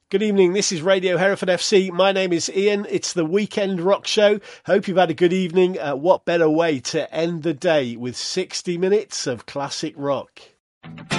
Good evening, this is Radio Hereford FC. My name is Ian. It's the Weekend Rock Show. Hope you've had a good evening. What better way to end the day with 60 minutes of classic rock?